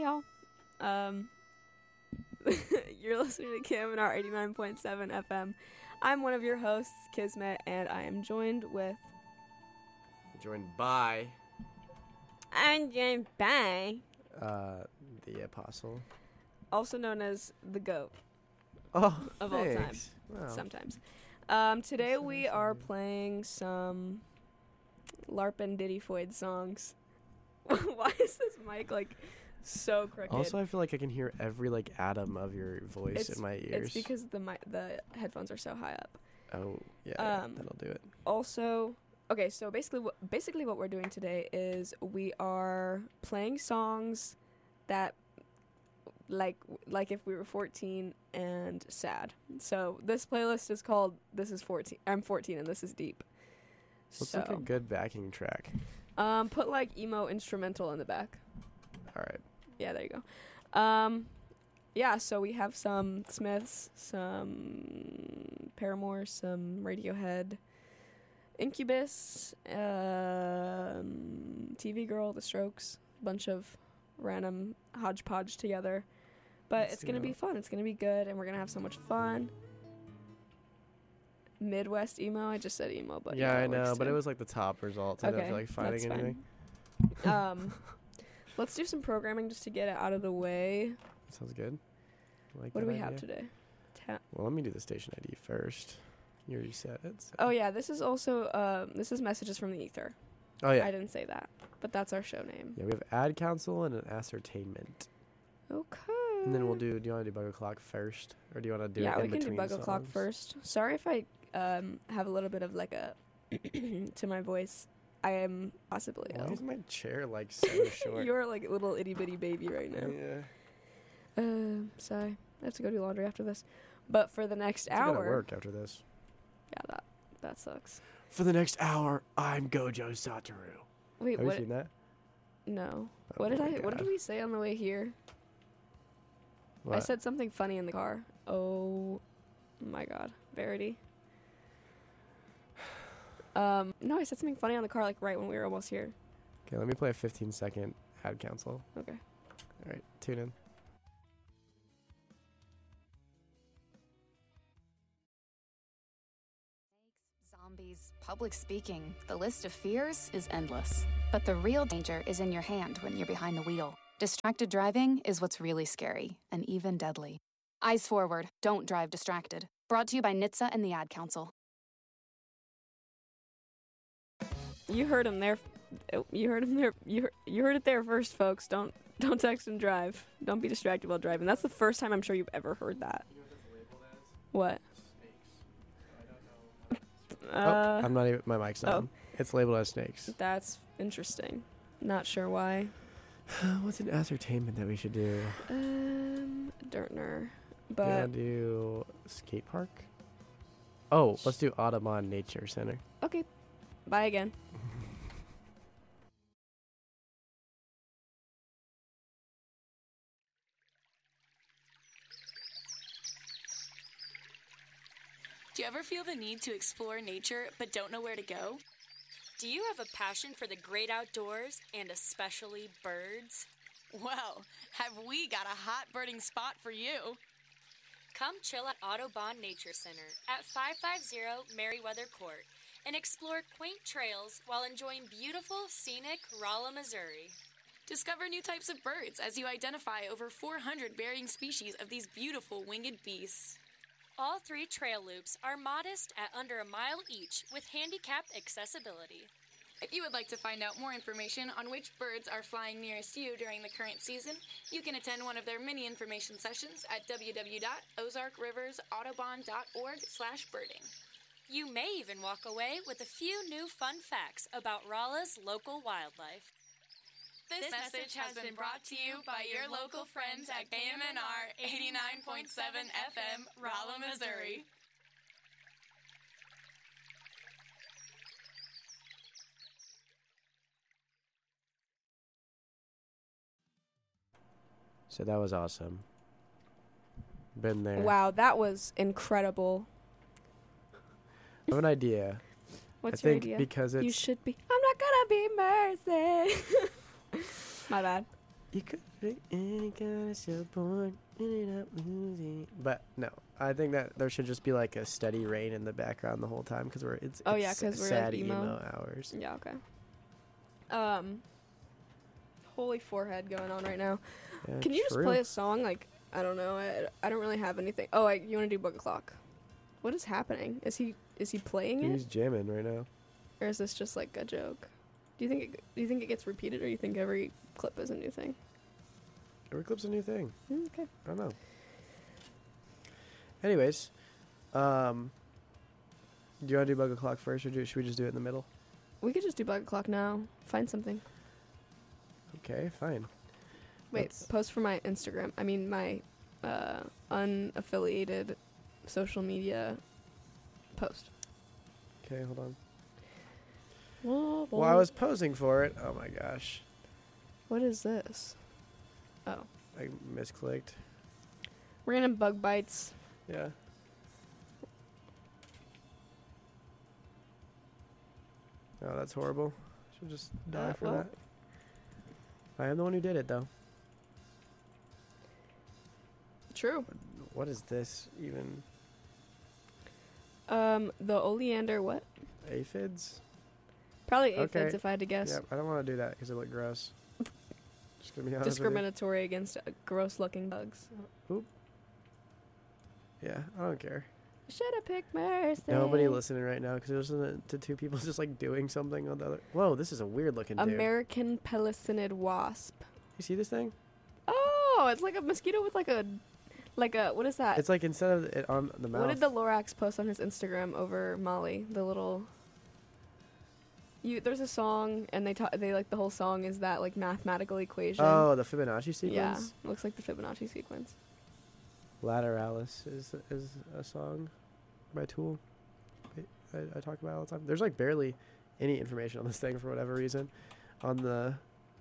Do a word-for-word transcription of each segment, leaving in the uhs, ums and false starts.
Hey y'all. Um, you're listening to Kim and our eighty-nine point seven F M. I'm one of your hosts, Kismet, and I am joined with... Joined by... I'm joined by... Uh, the Apostle. Also known as the GOAT. Oh, of thanks. all time. Wow. Sometimes. Um, today That's we nice of are you. playing some LARP and Diddy Foyd songs. Why is this mic, like, so crooked? Also, I feel like I can hear every, like, atom of your voice It's- in my ears. It's because the mi- the headphones are so high up. Oh, yeah, yeah, Um, that'll do it. Also, okay, so basically, what basically what we're doing today is we are playing songs that, like, like if we were fourteen and sad. So this playlist is called "This Is fourteen." I'm fourteen and this is deep. What's so, like a good backing track? um, put like emo instrumental in the back. All right. Yeah, there you go. Um, yeah, so we have some Smiths, some Paramore, some Radiohead, Incubus, um, T V Girl, The Strokes, bunch of random hodgepodge together. But Let's it's going to do be it. fun. It's going to be good, and we're going to have so much fun. Midwest emo. I just said emo, but yeah, yeah, I that know, works but too. it was like the top results. I Okay, don't feel like finding that's fine. anything. Um, let's do some programming just to get it out of the way. Sounds good. I like What do that we have idea. today? Ta- Well, let me do the station I D first. You already said it. so- oh yeah, this is also um, this is messages from the ether. Oh, yeah. I didn't say that, but that's our show name. Yeah, we have ad council and an ascertainment. Okay. And then we'll do, do you want to do Bug O'Clock first? Or do you want to do yeah, it we in can do between Bug O'Clock songs? first. Sorry if I um, have a little bit of like a to my voice. I am possibly Why ill. is my chair like so short? You're like a little itty bitty baby right now. Yeah. Uh, sorry, I have to go do laundry after this. But for the next I gotta hour, work after this. yeah, that that sucks. For the next hour, I'm Gojo Satoru. Wait, Have what? you seen that? No. Oh What did my I? What did God. we say on the way here? I What? said something funny in the car. Oh my god. Verity. Um, no, I said something funny on the car like right when we were almost here. Okay, let me play a fifteen second ad council. Okay. All right, tune in. Zombies, public speaking, the list of fears is endless. But the real danger is in your hand when you're behind the wheel. Distracted driving is what's really scary and even deadly. Eyes forward, don't drive distracted. Brought to you by N H T S A and the Ad Council. You heard him there. Oh, you heard him there. You heard, you heard it there first, folks. Don't don't text and drive. Don't be distracted while driving. That's the first time I'm sure you've ever heard that. What? oh, Uh, I'm not even, my mic's oh. on. It's labeled as snakes. that's interesting. Not sure why. What's an ascertainment that we should do? Um, Dirtner. You But wanna do skate park? Oh, let's do Audubon Nature Center. okay. Bye again. Do you ever feel the need to explore nature but don't know where to go? Do you have a passion for the great outdoors and especially birds? Well, have we got a hot birding spot for you? Come chill at Audubon Nature Center at five fifty Merriweather Court and explore quaint trails while enjoying beautiful, scenic Rolla, Missouri. Discover new types of birds as you identify over four hundred varying species of these beautiful winged beasts. All three trail loops are modest at under a mile each with handicap accessibility. If you would like to find out more information on which birds are flying nearest you during the current season, you can attend one of their mini information sessions at w w w dot ozark rivers audubon dot org slash birding. You may even walk away with a few new fun facts about Rolla's local wildlife. This message has been brought to you by your local friends at K M N R eighty-nine point seven F M, Rolla, Missouri. So that was awesome. Been there. Wow, that was incredible. I have an idea. What's I your think idea? because it's You should be. I'm not gonna be mercy. My bad. You could be any kind of so born, ended up losing. But no, I think that there should just be like a steady rain in the background the whole time because we're it's, Oh, it's yeah, 'cause we're, sad like, emo. emo hours. Yeah, okay. Um, holy forehead going on right now. Yeah, Can you just true. play a song? Like, I don't know. I, I don't really have anything. Oh, I, you want to do Book O'Clock? What is happening? Is he is he playing He's it, jamming right now. or is this just like a joke? Do you think it, do you think it gets repeated, or you think every clip is a new thing? Every clip's a new thing. Mm, okay. I don't know. Anyways, um, do you want to do Bug O'Clock first, or do, should we just do it in the middle? We could just do Bug O'Clock now. Find something. Okay, fine. Wait, Let's- post for my Instagram. I mean, my uh, unaffiliated social media post. Okay, hold on. Whoa, Well, I was posing for it. Oh my gosh, What is this? Oh. I misclicked. Random bug bites. Yeah. Oh, that's horrible. Should just die Uh, for well. that. I am the one who did it, though. True. What is this even? Um, the oleander what? Aphids? Probably Okay. aphids if I had to guess. Yep, I don't want to do that because it looked gross. Just gonna be honest with you. Discriminatory against uh, gross-looking bugs. Yeah, I don't care. Should have picked Mercy. Nobody listening right now because there's listening to two people just like doing something on the other. Whoa, this is a weird looking dude. American pelicinid wasp. You see this thing? Oh, it's like a mosquito with like a, like a what is that? It's like instead of it on the mouth. What did the Lorax post on his Instagram over Molly? The little. You there's a song and they talk. They like the whole song is that like mathematical equation. Oh, the Fibonacci sequence? yeah, looks like the Fibonacci sequence. Lateralis is is a song by Tool. I, I, I talk about it all the time. There's like barely any information on this thing for whatever reason on the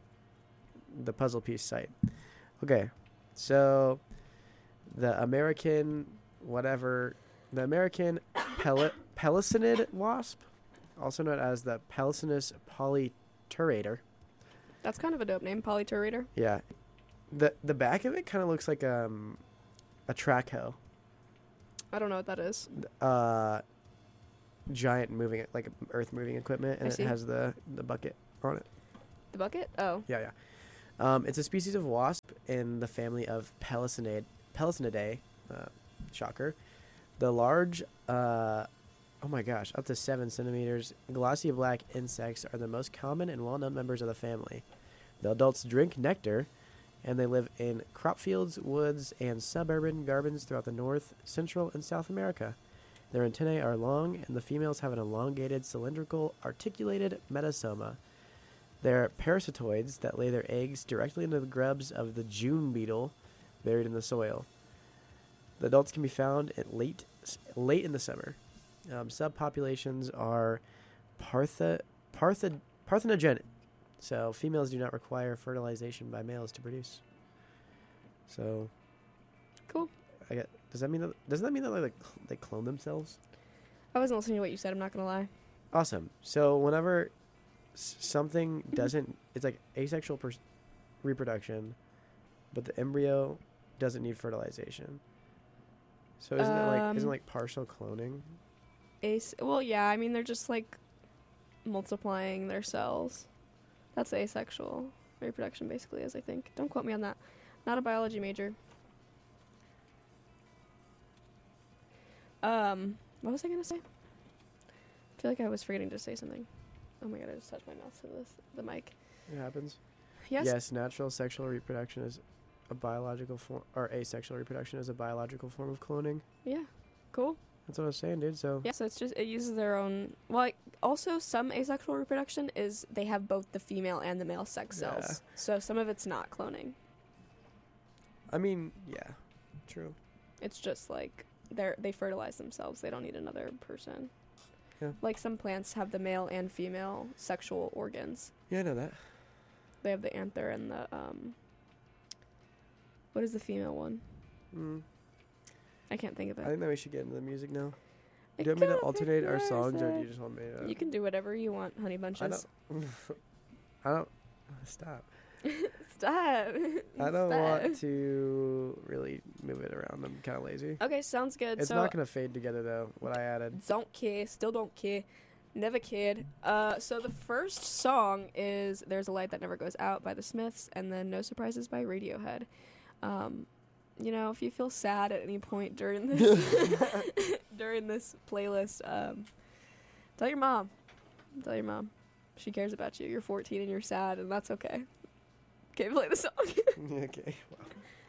the puzzle piece site. Okay, so the American whatever the American pel- pelicinid wasp, also known as the Pelicinus polyturator. That's kind of a dope name, polyturator. Yeah, the the back of it kind of looks like um a track hoe. I don't know what that is. Uh, giant moving like earth moving equipment, and I it see. has the the bucket on it. The bucket? Oh, Yeah, yeah. Um, it's a species of wasp in the family of Pelicinidae. Pelicinidae, uh, shocker. The large, uh, oh my gosh, up to seven centimeters, glossy black insects are the most common and well-known members of the family. The adults drink nectar, and they live in crop fields, woods, and suburban gardens throughout the North, Central, and South America. Their antennae are long, and the females have an elongated, cylindrical, articulated metasoma. They're parasitoids that lay their eggs directly into the grubs of the June beetle buried in the soil. The adults can be found at late late in the summer. Um, subpopulations are partha, partha, parthenogenic. So females do not require fertilization by males to produce. So, cool. I get. Does that mean that? Doesn't that mean that like they clone themselves? I wasn't listening to what you said. I'm not gonna lie. Awesome. So whenever s- something doesn't, it's like asexual pers- reproduction, but the embryo doesn't need fertilization. So isn't that like isn't it Um, like partial cloning? Ace. Well, yeah. I mean, they're just like multiplying their cells. That's asexual reproduction, basically, as I think. Don't quote me on that. Not a biology major. Um, what was I gonna say? I feel like I was forgetting to say something. Oh my god! I just touched my mouth to this the mic. It happens. Yes. Yes, natural sexual reproduction is a biological form, or asexual reproduction is a biological form of cloning. Yeah. Cool. That's what I was saying, dude. So Yeah. So it's just it uses their own. Well, like, also some asexual reproduction is they have both the female and the male sex cells. Yeah. So some of it's not cloning. I mean, yeah, true. It's just like they they fertilize themselves. They don't need another person. Yeah. Like some plants have the male and female sexual organs. Yeah, I know that. They have the anther and the um. What is the female one? Mm. I can't think of I it. think that we should get into the music now. I Do you want me to can't alternate think our where songs, is or do it. you just want me to? You can do whatever you want, honey bunches. I don't. I don't. Stop. Stop. I don't Stop. want to really move it around. I'm kind of lazy. Okay, sounds good. It's so not going to fade together, though, what I added. don't care. Still don't care. Never cared. Uh, so the first song is "There's a Light That Never Goes Out" by the Smiths, and then "No Surprises" by Radiohead. Um, you know, if you feel sad at any point during this during this playlist, um, tell your mom. Tell your mom. She cares about you. You're fourteen and you're sad, and that's okay. Okay, play the song. Okay, wow.